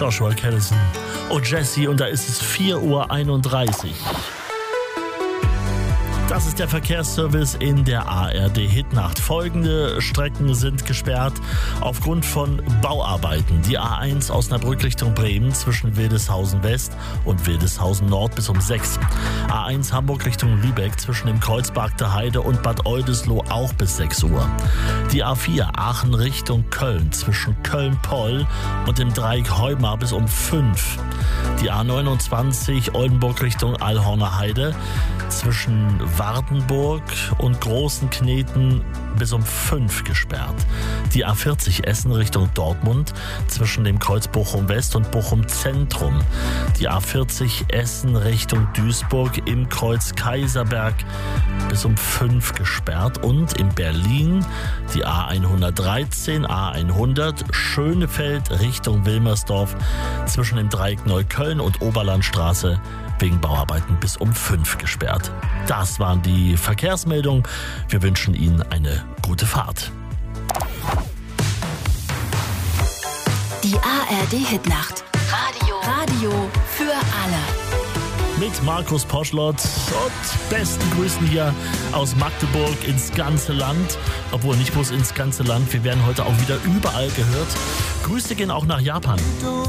Joshua Callison. Oh Jesse, und da ist es 4:31 Uhr. Das ist der Verkehrsservice in der ARD-Hitnacht. Folgende Strecken sind gesperrt aufgrund von Bauarbeiten. Die A1 Osnabrück Richtung Bremen zwischen Wildeshausen West und Wildeshausen Nord bis um 6. A1 Hamburg Richtung Lübeck zwischen dem Kreuzberg der Heide und Bad Oldesloe auch bis 6 Uhr. Die A4 Aachen Richtung Köln zwischen Köln-Poll und dem Dreieck Heumar bis um 5. Die A29 Oldenburg Richtung Allhorner Heide zwischen Wardenburg und Großen Kneten bis um 5 gesperrt. Die A40 Essen Richtung Dortmund zwischen dem Kreuz Bochum West und Bochum Zentrum. Die A40 Essen Richtung Duisburg im Kreuz Kaiserberg bis um 5 gesperrt. Und in Berlin die A113, A100 Schönefeld Richtung Wilmersdorf zwischen dem Dreieck Neukölln und Oberlandstraße wegen Bauarbeiten bis um 5 gesperrt. Das waren die Verkehrsmeldungen. Wir wünschen Ihnen eine gute Fahrt. Die ARD-Hitnacht. Radio für alle. Mit Markus Poschlott und besten Grüßen hier aus Magdeburg ins ganze Land. Obwohl nicht bloß ins ganze Land, wir werden heute auch wieder überall gehört. Grüße gehen auch nach Japan.